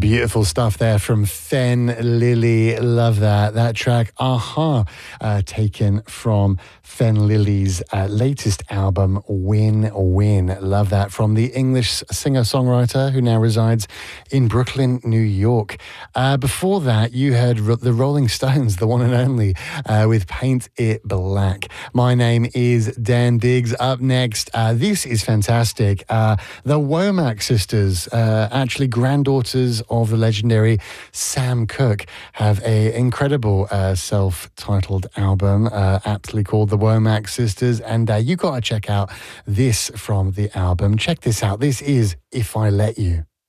Beautiful stuff there from Fen Lily. Love that. That track, Aha, taken from Fen Lily's latest album, Win Win. Love that. From the English singer-songwriter who now resides in Brooklyn, New York. Before that, you heard the Rolling Stones, the one and only, with Paint It Black. My name is Dan Diggs. Up next, this is fantastic. The Womack sisters, actually granddaughters of the legendary Sam Cooke, have an incredible self-titled album aptly called The Womack Sisters, and you got to check out this from the album. Check this out. This is If I Let You.